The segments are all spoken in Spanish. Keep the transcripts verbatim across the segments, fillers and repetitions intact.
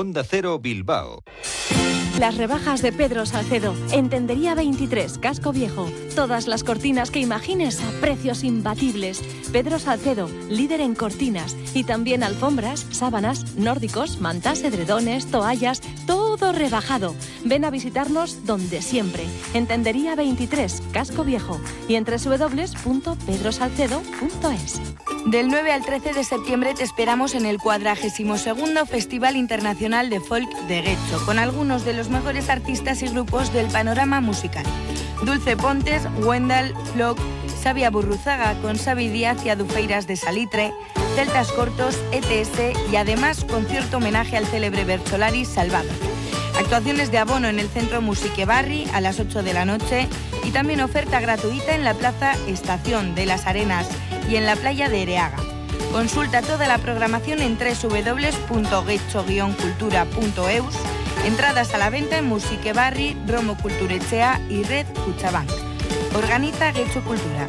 Onda Cero Bilbao. Las rebajas de Pedro Salcedo. En Tendería veintitrés, Casco Viejo. Todas las cortinas que imagines a precios imbatibles. Pedro Salcedo, líder en cortinas. Y también alfombras, sábanas, nórdicos, mantas, edredones, toallas. Todo rebajado. Ven a visitarnos donde siempre. En Tendería veintitrés, Casco Viejo. Y en doble u doble u doble u punto pedro salcedo punto es. Del nueve al trece de septiembre te esperamos en el cuadragésimo segundo Festival Internacional de Folk de Guecho, con algunos de los mejores artistas y grupos del panorama musical. Dulce Pontes, Wendal, Flock, Xavi Burruzaga con Xavi Díaz y Adufeiras de Salitre, Celtas Cortos, E T S y además concierto homenaje al célebre Bertsolari Salvador. Actuaciones de abono en el Centro Musique Barri a las ocho de la noche y también oferta gratuita en la Plaza Estación de las Arenas y en la playa de Ereaga. Consulta toda la programación en doble u doble u doble u punto guecho guion cultura punto eus. Entradas a la venta en Musique Barri, Romo Culturechea y Red Cuchabank. Organiza Guecho Cultura.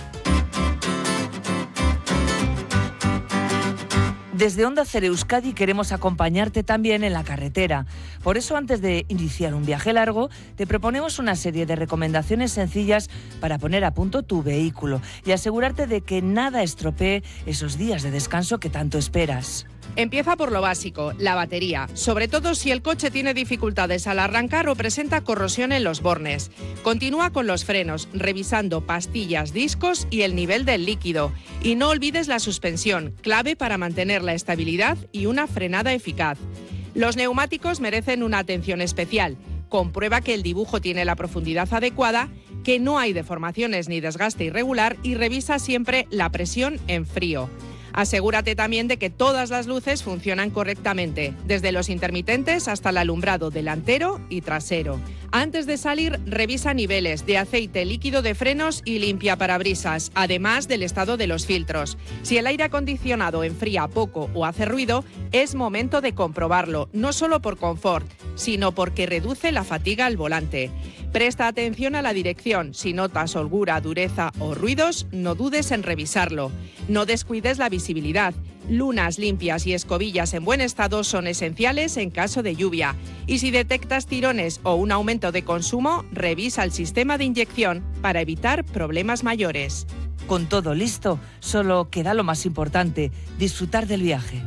Desde Onda Cero Euskadi queremos acompañarte también en la carretera. Por eso, antes de iniciar un viaje largo, te proponemos una serie de recomendaciones sencillas para poner a punto tu vehículo y asegurarte de que nada estropee esos días de descanso que tanto esperas. Empieza por lo básico, la batería, sobre todo si el coche tiene dificultades al arrancar o presenta corrosión en los bornes. Continúa con los frenos, revisando pastillas, discos y el nivel del líquido. Y no olvides la suspensión, clave para mantener la estabilidad y una frenada eficaz. Los neumáticos merecen una atención especial. Comprueba que el dibujo tiene la profundidad adecuada, que no hay deformaciones ni desgaste irregular y revisa siempre la presión en frío. Asegúrate también de que todas las luces funcionan correctamente, desde los intermitentes hasta el alumbrado delantero y trasero. Antes de salir, revisa niveles de aceite líquido de frenos y limpia parabrisas, además del estado de los filtros. Si el aire acondicionado enfría poco o hace ruido, es momento de comprobarlo, no solo por confort, sino porque reduce la fatiga al volante. Presta atención a la dirección. Si notas holgura, dureza o ruidos, no dudes en revisarlo. No descuides la visibilidad. Lunas limpias y escobillas en buen estado son esenciales en caso de lluvia. Y si detectas tirones o un aumento de consumo, revisa el sistema de inyección para evitar problemas mayores. Con todo listo, solo queda lo más importante, disfrutar del viaje.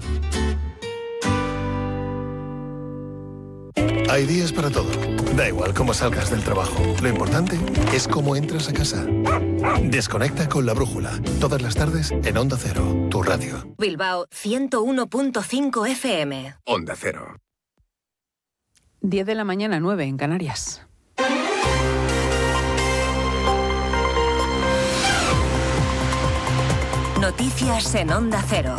Hay días para todo. Da igual cómo salgas del trabajo. Lo importante es cómo entras a casa. Desconecta con La Brújula. Todas las tardes en Onda Cero, tu radio. Bilbao ciento uno punto cinco F M. Onda Cero. diez de la mañana, nueve en Canarias. Noticias en Onda Cero.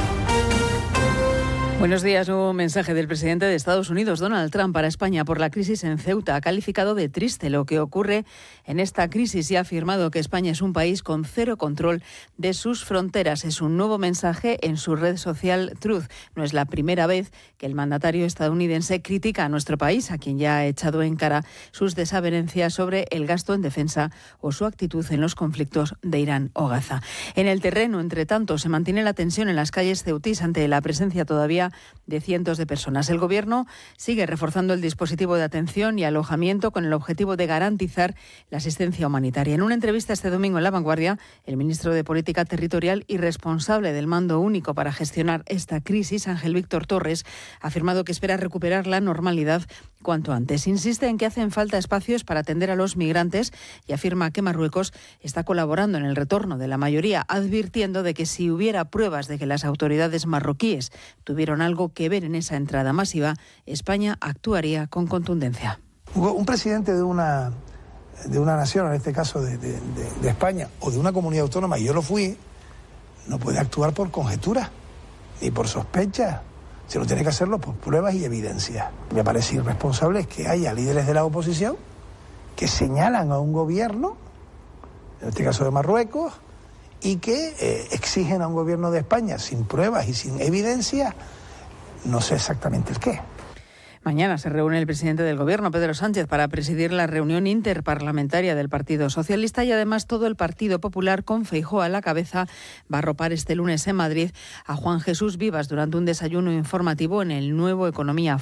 Buenos días. Un mensaje del presidente de Estados Unidos, Donald Trump, para España por la crisis en Ceuta. Ha calificado de triste lo que ocurre en esta crisis y ha afirmado que España es un país con cero control de sus fronteras. Es un nuevo mensaje en su red social Truth. No es la primera vez que el mandatario estadounidense critica a nuestro país, a quien ya ha echado en cara sus desavenencias sobre el gasto en defensa o su actitud en los conflictos de Irán o Gaza. En el terreno, entre tanto, se mantiene la tensión en las calles ceutís ante la presencia todavía de cientos de personas. El Gobierno sigue reforzando el dispositivo de atención y alojamiento con el objetivo de garantizar la asistencia humanitaria. En una entrevista este domingo en La Vanguardia, el ministro de Política Territorial y responsable del Mando Único para gestionar esta crisis, Ángel Víctor Torres, ha afirmado que espera recuperar la normalidad cuanto antes. Insiste en que hacen falta espacios para atender a los migrantes y afirma que Marruecos está colaborando en el retorno de la mayoría, advirtiendo de que si hubiera pruebas de que las autoridades marroquíes tuvieron algo que ver en esa entrada masiva, España actuaría con contundencia. Un presidente de una, de una nación, en este caso de, de, de, de España, o de una comunidad autónoma, y yo lo fui, no puede actuar por conjeturas ni por sospechas. Se lo tiene que hacerlo por pruebas y evidencias. Me parece irresponsable que haya líderes de la oposición que señalan a un gobierno, en este caso de Marruecos, y que eh, exigen a un gobierno de España sin pruebas y sin evidencias, no sé exactamente el qué. Mañana se reúne el presidente del Gobierno, Pedro Sánchez, para presidir la reunión interparlamentaria del Partido Socialista y además todo el Partido Popular, con Feijóo a la cabeza, va a arropar este lunes en Madrid a Juan Jesús Vivas durante un desayuno informativo en el nuevo Economía